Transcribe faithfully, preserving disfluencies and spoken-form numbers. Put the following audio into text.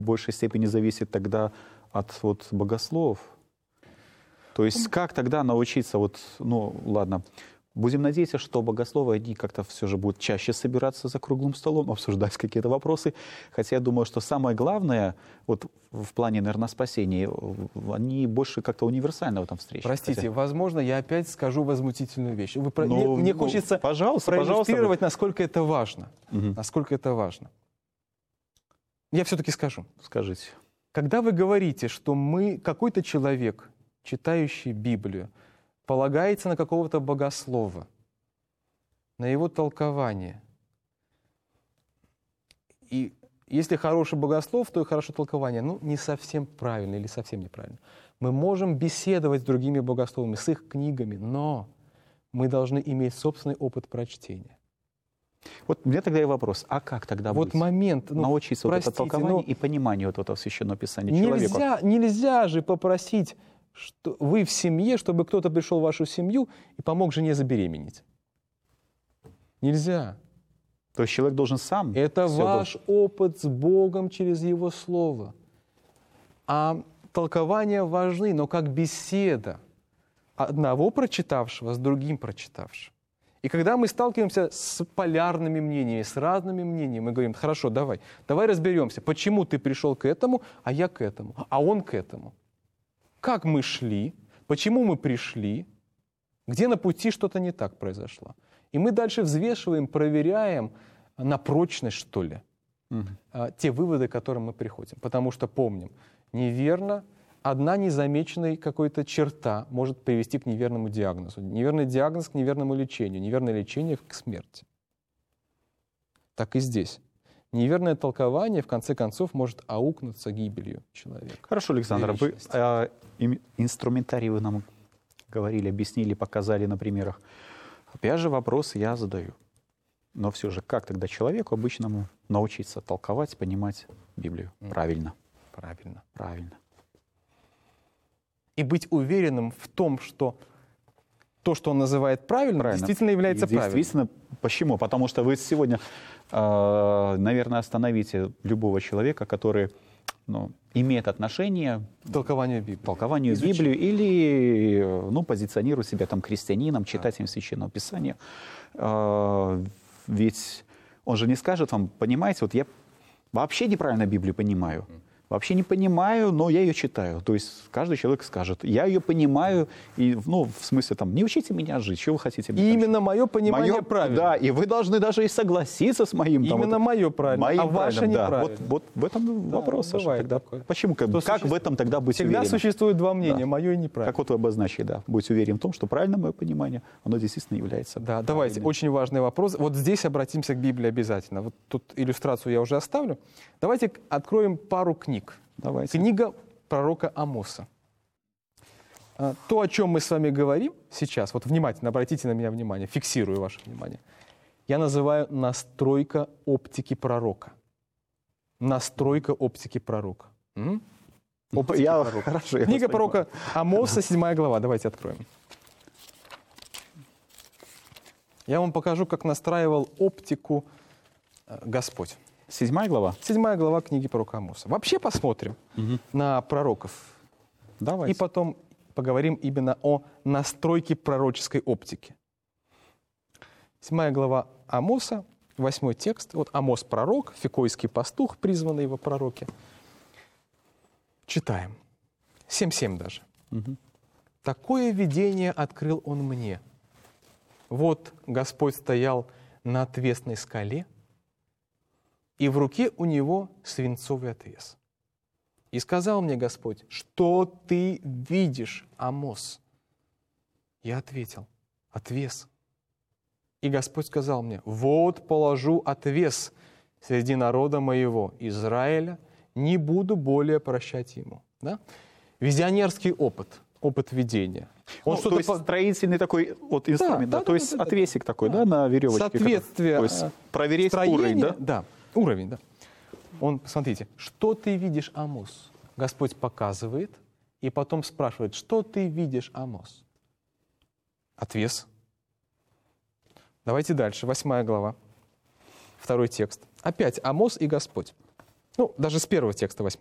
в большей степени зависит тогда от вот, богословов. То есть как тогда научиться, вот, ну ладно, будем надеяться, что богословы, они как-то все же будут чаще собираться за круглым столом, обсуждать какие-то вопросы. Хотя я думаю, что самое главное, вот в плане, наверное, спасения, они больше как-то универсально в этом встрече. Простите, Хотя... возможно, я опять скажу возмутительную вещь. Вы про... ну, мне, мне ну, хочется пожалуйста, проиллюстрировать, пожалуйста. насколько это важно. Угу. Насколько это важно. Я все-таки скажу. Скажите. Когда вы говорите, что мы, какой-то человек, читающий Библию, полагается на какого-то богослова, на его толкование. И если хороший богослов, то и хорошее толкование. Ну, не совсем правильно или совсем неправильно. Мы можем беседовать с другими богословами, с их книгами, но мы должны иметь собственный опыт прочтения. Вот у меня тогда и вопрос, а как тогда вот быть? момент, ну, научиться простите, вот это толкование но и пониманию вот этого Священного Писания нельзя, человеку? Нельзя же попросить, что вы в семье, чтобы кто-то пришел в вашу семью и помог жене забеременеть. Нельзя. То есть человек должен сам... Это ваш должен... опыт с Богом через Его Слово. А толкования важны, но как беседа одного прочитавшего с другим прочитавшим. И когда мы сталкиваемся с полярными мнениями, с разными мнениями, мы говорим, хорошо, давай, давай разберемся, почему ты пришел к этому, а я к этому, а он к этому. Как мы шли, почему мы пришли, где на пути что-то не так произошло. И мы дальше взвешиваем, проверяем на прочность, что ли, угу. те выводы, к которым мы приходим. Потому что помним, неверно, одна незамеченная какая-то черта может привести к неверному диагнозу. Неверный диагноз к неверному лечению, неверное лечение к смерти. Так и здесь. Неверное толкование, в конце концов, может аукнуться гибелью человека. Хорошо, Александр, вы э, инструментарий вы нам говорили, объяснили, показали на примерах. Опять же вопрос я задаю. Но все же, как тогда человеку обычному научиться толковать, понимать Библию правильно? Правильно. Правильно. И быть уверенным в том, что то, что он называет правильным, правильно. действительно является и правильным. Действительно, почему? Потому что вы сегодня, э, наверное, остановите любого человека, который ну, имеет отношение к толкованию Библии, толкованию Библии или ну, позиционирует себя там христианином, читателем да. Священного Писания. Э, ведь он же не скажет вам, понимаете, вот я вообще неправильно Библию понимаю. Вообще не понимаю, но я ее читаю. То есть каждый человек скажет, я ее понимаю, и, ну, в смысле, там, не учите меня жить, что вы хотите? И именно мое понимание мое, правильно. Да, и вы должны даже и согласиться с моим. Именно там, мое правильно, моим а ваше неправильно. Да. Вот, вот в этом да, вопрос, Саша. Тогда, почему? Как, как существ... в этом тогда быть Всегда уверенным? существует два мнения, да. мое и неправильное. Как вот вы обозначили, да. Быть уверен в том, что правильно мое понимание, оно действительно является Да, давайте, очень важный вопрос. Вот здесь обратимся к Библии обязательно. Вот тут иллюстрацию я уже оставлю. Давайте откроем пару книг. Давайте. Книга пророка Амоса. То, о чем мы с вами говорим сейчас, вот внимательно, обратите на меня внимание, фиксирую ваше внимание, я называю настройка оптики пророка. Настройка оптики пророка. М? Оптики я, пророка. Хорошо, я Книга пророка Амоса, седьмая глава. Давайте откроем. Я вам покажу, как настраивал оптику Господь. Седьмая глава? Седьмая глава книги пророка Амоса. Вообще посмотрим угу. на пророков. Давайте. И потом поговорим именно о настройке пророческой оптики. Седьмая глава Амоса, восьмой текст. Вот Амос пророк, фикойский пастух, призванный во пророке. Читаем. семь семь даже. Угу. «Такое видение открыл он мне. Вот Господь стоял на отвесной скале, и в руке у него свинцовый отвес. И сказал мне Господь, что ты видишь, Амос? Я ответил, отвес. И Господь сказал мне, вот положу отвес среди народа моего, Израиля, не буду более прощать ему. Да? Визионерский опыт, опыт видения. Он ну, то есть по... строительный такой вот инструмент, да, да, да, то да, есть да, отвесик да, такой, да, да, на веревочке. Соответствие. Который, то есть проверить уровень, да? Да. Уровень, да. Он, смотрите, что ты видишь, Амос? Господь показывает и потом спрашивает, что ты видишь, Амос? Отвес. Давайте дальше, восьмая глава, второй текст. Опять Амос и Господь. Ну, даже с первого текста восьмого.